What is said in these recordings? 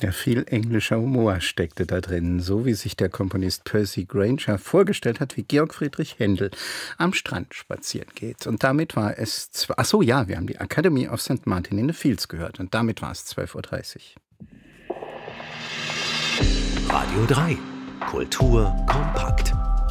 Ja, viel englischer Humor steckte da drin, so wie sich der Komponist Percy Grainger vorgestellt hat, wie Georg Friedrich Händel am Strand spazieren geht. Und damit war es, wir haben die Academy of St. Martin in the Fields gehört und damit war es 12.30 Uhr. Radio 3, Kultur kompakt.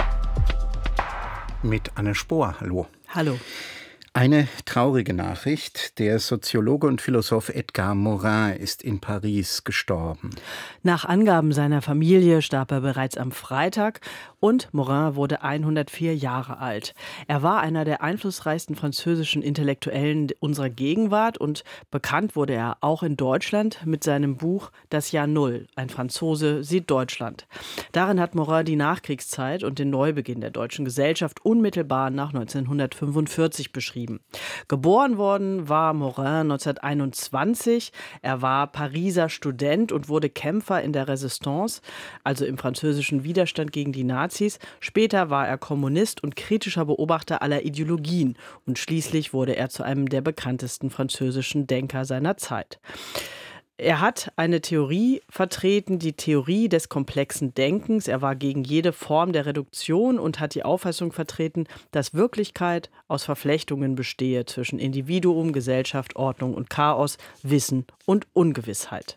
Mit Anne Spohr, hallo. Hallo. Eine traurige Nachricht. Der Soziologe und Philosoph Edgar Morin ist in Paris gestorben. Nach Angaben seiner Familie starb er bereits am Freitag und Morin wurde 104 Jahre alt. Er war einer der einflussreichsten französischen Intellektuellen unserer Gegenwart und bekannt wurde er auch in Deutschland mit seinem Buch Das Jahr Null. Ein Franzose sieht Deutschland. Darin hat Morin die Nachkriegszeit und den Neubeginn der deutschen Gesellschaft unmittelbar nach 1945 beschrieben. Geboren worden war Morin 1921. Er war Pariser Student und wurde Kämpfer in der Resistance, also im französischen Widerstand gegen die Nazis. Später war er Kommunist und kritischer Beobachter aller Ideologien. Und schließlich wurde er zu einem der bekanntesten französischen Denker seiner Zeit. Er hat eine Theorie vertreten, die Theorie des komplexen Denkens. Er war gegen jede Form der Reduktion und hat die Auffassung vertreten, dass Wirklichkeit aus Verflechtungen bestehe zwischen Individuum, Gesellschaft, Ordnung und Chaos, Wissen und Ungewissheit.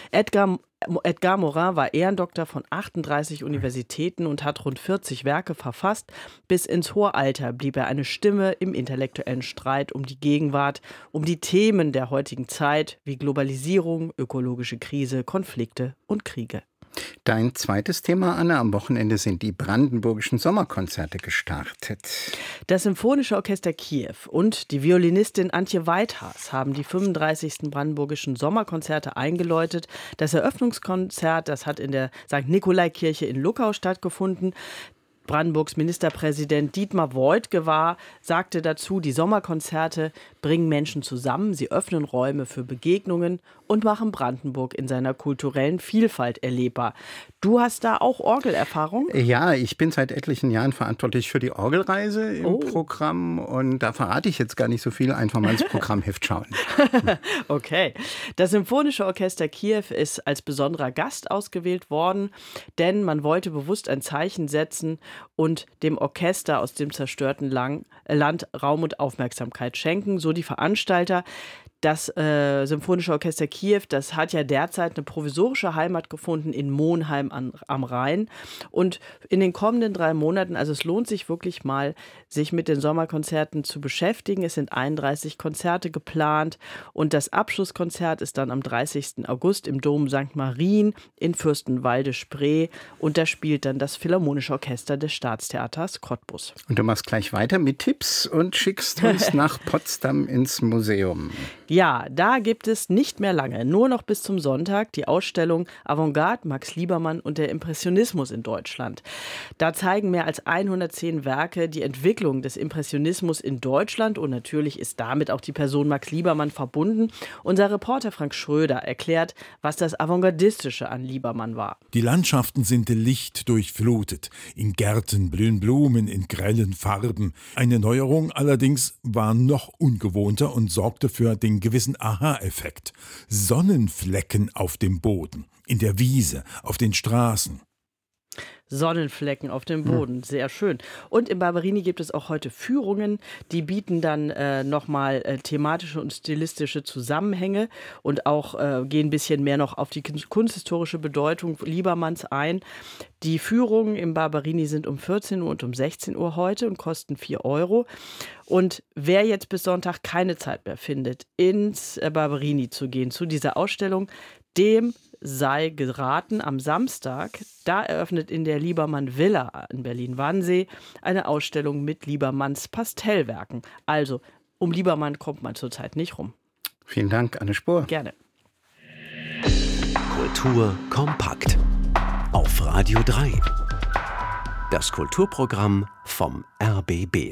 Edgar Morin war Ehrendoktor von 38 Universitäten und hat rund 40 Werke verfasst. Bis ins hohe Alter blieb er eine Stimme im intellektuellen Streit um die Gegenwart, um die Themen der heutigen Zeit wie Globalisierung, ökologische Krise, Konflikte und Kriege. Dein zweites Thema, Anne, am Wochenende sind die brandenburgischen Sommerkonzerte gestartet. Das Symphonische Orchester Kiew und die Violinistin Antje Weithaas haben die 35. brandenburgischen Sommerkonzerte eingeläutet. Das Eröffnungskonzert, das hat in der St. Nikolaikirche in Luckau stattgefunden. Brandenburgs Ministerpräsident Dietmar Woidke sagte dazu, die Sommerkonzerte bringen Menschen zusammen, sie öffnen Räume für Begegnungen und machen Brandenburg in seiner kulturellen Vielfalt erlebbar. Du hast da auch Orgelerfahrung? Ja, ich bin seit etlichen Jahren verantwortlich für die Orgelreise im Programm und da verrate ich jetzt gar nicht so viel, einfach mal ins Programmheft schauen. Okay. Das Symphonische Orchester Kiew ist als besonderer Gast ausgewählt worden, denn man wollte bewusst ein Zeichen setzen und dem Orchester aus dem zerstörten Land Raum und Aufmerksamkeit schenken, so die Veranstalter. Das Symphonische Orchester Kiew, das hat ja derzeit eine provisorische Heimat gefunden in Monheim am Rhein. Und in den kommenden 3 Monaten, also es lohnt sich wirklich mal, sich mit den Sommerkonzerten zu beschäftigen. Es sind 31 Konzerte geplant und das Abschlusskonzert ist dann am 30. August im Dom St. Marien in Fürstenwalde-Spree und da spielt dann das Philharmonische Orchester des Staatstheaters Cottbus. Und du machst gleich weiter mit Tipps und schickst uns nach Potsdam ins Museum. Ja, da gibt es nicht mehr lange, nur noch bis zum Sonntag, die Ausstellung Avantgarde, Max Liebermann und der Impressionismus in Deutschland. Da zeigen mehr als 110 Werke die Entwicklung des Impressionismus in Deutschland und natürlich ist damit auch die Person Max Liebermann verbunden. Unser Reporter Frank Schröder erklärt, was das Avantgardistische an Liebermann war. Die Landschaften sind lichtdurchflutet. In Gärten blühen Blumen in grellen Farben. Eine Neuerung allerdings war noch ungewohnter und sorgte für den gewissen Aha-Effekt. Sonnenflecken auf dem Boden, in der Wiese, auf den Straßen. Sonnenflecken auf dem Boden, sehr schön. Und im Barberini gibt es auch heute Führungen, die bieten dann nochmal thematische und stilistische Zusammenhänge und auch gehen ein bisschen mehr noch auf die kunsthistorische Bedeutung Liebermanns ein. Die Führungen im Barberini sind um 14 Uhr und um 16 Uhr heute und kosten 4 €. Und wer jetzt bis Sonntag keine Zeit mehr findet, ins Barberini zu gehen, zu dieser Ausstellung, dem sei geraten, am Samstag, da eröffnet in der Liebermann Villa in Berlin-Wannsee eine Ausstellung mit Liebermanns Pastellwerken. Also, um Liebermann kommt man zurzeit nicht rum. Vielen Dank, Anne Spohr. Gerne. Kultur kompakt. Auf Radio 3. Das Kulturprogramm vom RBB.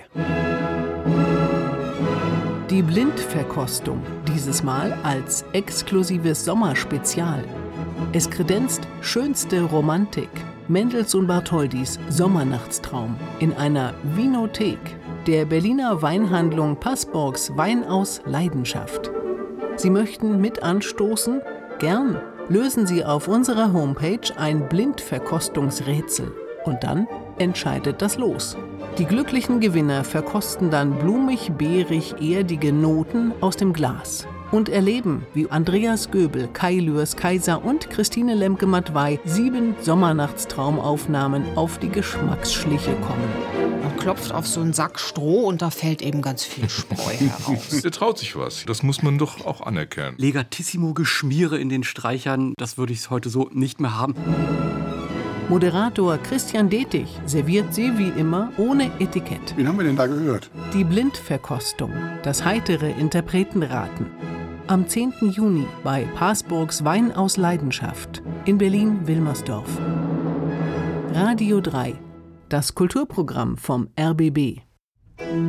Die Blindverkostung, dieses Mal als exklusives Sommerspezial. Es kredenzt schönste Romantik. Mendelssohn Bartholdys Sommernachtstraum in einer Winothek, der Berliner Weinhandlung Passborgs Wein aus Leidenschaft. Sie möchten mit anstoßen? Gern. Lösen Sie auf unserer Homepage ein Blindverkostungsrätsel und dann entscheidet das Los. Die glücklichen Gewinner verkosten dann blumig-beerig-erdige Noten aus dem Glas und erleben, wie Andreas Göbel, Kai Lührs Kaiser und Christine Lemke-Matwei 7 Sommernachtstraumaufnahmen auf die Geschmacksschliche kommen. Man klopft auf so einen Sack Stroh und da fällt eben ganz viel Spreu heraus. Er traut sich was. Das muss man doch auch anerkennen. Legatissimo-Geschmiere in den Streichern, das würde ich heute so nicht mehr haben. Moderator Christian Detig serviert sie wie immer ohne Etikett. Wen haben wir denn da gehört? Die Blindverkostung, das heitere Interpretenraten. Am 10. Juni bei Parsburgs Wein aus Leidenschaft in Berlin-Wilmersdorf. Radio 3, das Kulturprogramm vom RBB.